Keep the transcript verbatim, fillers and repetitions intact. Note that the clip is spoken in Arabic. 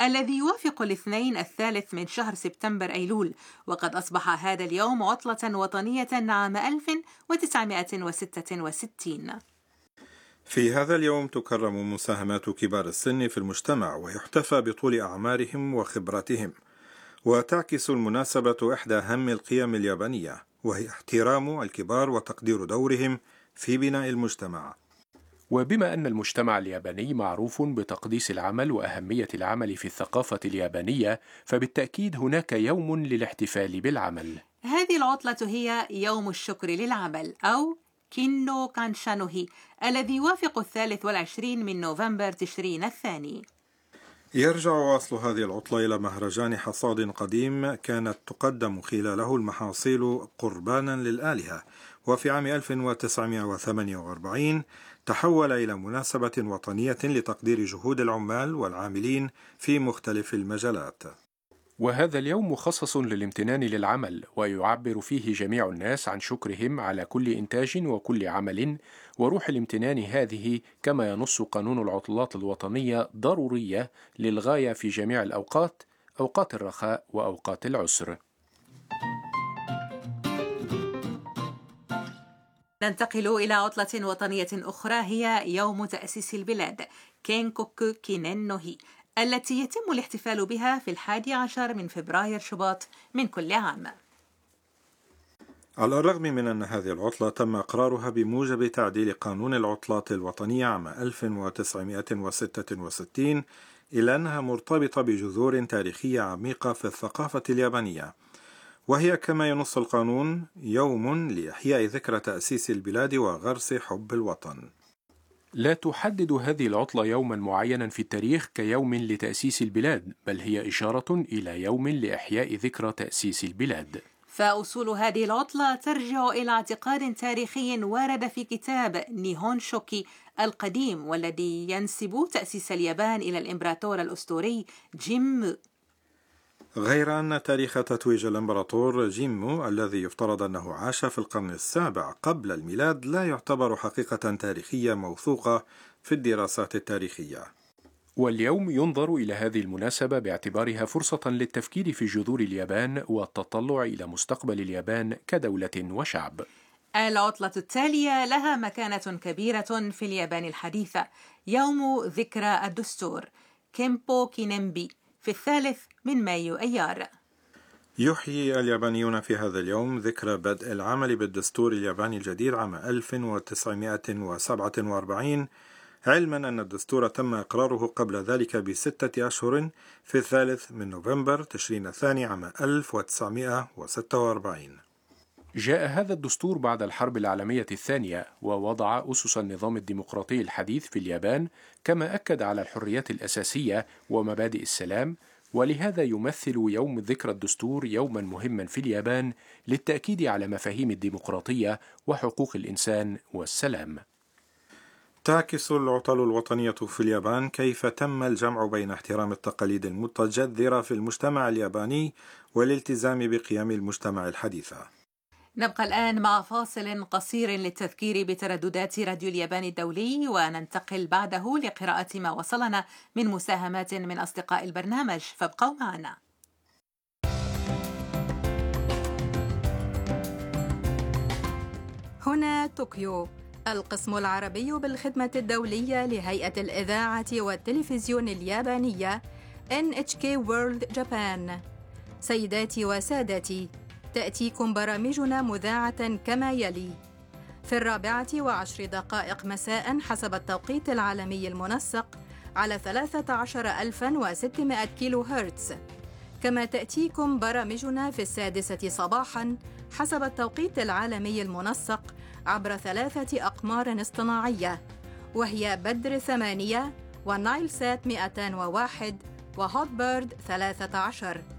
الذي يوافق الاثنين الثالث من شهر سبتمبر أيلول، وقد أصبح هذا اليوم عطلة وطنية عام ألف وتسعمائة وستة وستين. في هذا اليوم تكرم مساهمات كبار السن في المجتمع ويحتفى بطول أعمارهم وخبراتهم، وتعكس المناسبة إحدى أهم القيم اليابانية، وهي احترام الكبار وتقدير دورهم في بناء المجتمع. وبما أن المجتمع الياباني معروف بتقديس العمل وأهمية العمل في الثقافة اليابانية، فبالتأكيد هناك يوم للاحتفال بالعمل. هذه العطلة هي يوم الشكر للعمل أو كينو كانشانوهي، الذي يوافق الثالث والعشرين من نوفمبر تشرين الثاني. يرجع أصل هذه العطلة إلى مهرجان حصاد قديم كانت تقدم خلاله المحاصيل قربانا للآلهة، وفي عام ألف وتسعمائة وثمانية وأربعين تحول إلى مناسبة وطنية لتقدير جهود العمال والعاملين في مختلف المجالات. وهذا اليوم مخصص للامتنان للعمل، ويعبر فيه جميع الناس عن شكرهم على كل إنتاج وكل عمل، وروح الامتنان هذه كما ينص قانون العطلات الوطنية ضرورية للغاية في جميع الأوقات، أوقات الرخاء وأوقات العسر. ننتقل إلى عطلة وطنية أخرى هي يوم تأسيس البلاد كينكوكو كينين نوهي، التي يتم الاحتفال بها في الحادي عشر من فبراير شباط من كل عام. على الرغم من أن هذه العطلة تم إقرارها بموجب تعديل قانون العطلات الوطنية عام ألف وتسعمائة وستة وستين، إلا أنها مرتبطة بجذور تاريخية عميقة في الثقافة اليابانية، وهي كما ينص القانون يوم لإحياء ذكرى تأسيس البلاد وغرس حب الوطن. لا تحدد هذه العطلة يوما معينا في التاريخ كيوم لتأسيس البلاد، بل هي إشارة إلى يوم لإحياء ذكرى تأسيس البلاد. فأصول هذه العطلة ترجع إلى اعتقاد تاريخي ورد في كتاب نيهون شوكي القديم، والذي ينسب تأسيس اليابان إلى الإمبراطور الأسطوري جيمو. غير أن تاريخ تتويج الإمبراطور جيمو الذي يفترض أنه عاش في القرن السابع قبل الميلاد لا يعتبر حقيقة تاريخية موثوقة في الدراسات التاريخية. واليوم ينظر إلى هذه المناسبة باعتبارها فرصة للتفكير في جذور اليابان والتطلع إلى مستقبل اليابان كدولة وشعب. العطلة التالية لها مكانة كبيرة في اليابان الحديثة، يوم ذكرى الدستور كيمبو كينينبي في الثالث من مايو أيار. يحيي اليابانيون في هذا اليوم ذكرى بدء العمل بالدستور الياباني الجديد عام ألف وتسعمائة وسبعة وأربعين، علما أن الدستور تم إقراره قبل ذلك بستة أشهر في الثالث من نوفمبر تشرين الثاني عام ألف وتسعمائة وستة وأربعين. جاء هذا الدستور بعد الحرب العالمية الثانية، ووضع أسس النظام الديمقراطي الحديث في اليابان، كما أكد على الحريات الأساسية ومبادئ السلام، ولهذا يمثل يوم ذكرى الدستور يوما مهما في اليابان للتأكيد على مفاهيم الديمقراطية وحقوق الإنسان والسلام. تعكس العطل الوطنية في اليابان كيف تم الجمع بين احترام التقاليد المتجذرة في المجتمع الياباني والالتزام بقيم المجتمع الحديثة. نبقى الآن مع فاصل قصير للتذكير بترددات راديو اليابان الدولي، وننتقل بعده لقراءة ما وصلنا من مساهمات من أصدقاء البرنامج، فابقوا معنا. هنا طوكيو، القسم العربي بالخدمة الدولية لهيئة الإذاعة والتلفزيون اليابانية إن إتش كي World Japan. سيداتي وسادتي، تأتيكم برامجنا مذاعة كما يلي: في الرابعة وعشر دقائق مساء حسب التوقيت العالمي المنسق على ثلاثة عشر ألفا وستمائة كيلو هرتز، كما تأتيكم برامجنا في السادسة صباحا حسب التوقيت العالمي المنسق عبر ثلاثة أقمار اصطناعية، وهي بدر ثمانية ونايل سات مئتين وواحد وهوت بيرد ثلاثة عشر.